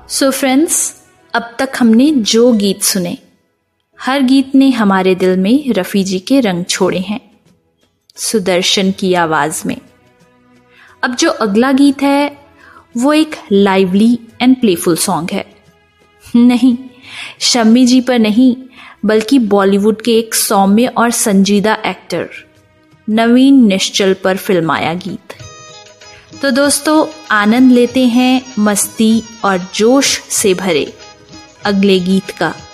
So friends, अब तक हमने जो गीत सुने, हर गीत ने हमारे दिल में रफ़ी जी के रंग छोड़े हैं, सुदर्शन की आवाज़ में। अब जो अगला गीत है वो एक लाइवली एंड प्लेफुल सॉन्ग है। नहीं, शम्मी जी पर नहीं, बल्कि बॉलीवुड के एक सौम्य और संजीदा एक्टर नवीन निश्चल पर फिल्माया गीत। तो दोस्तों, आनंद लेते हैं मस्ती और जोश से भरे अगले गीत का।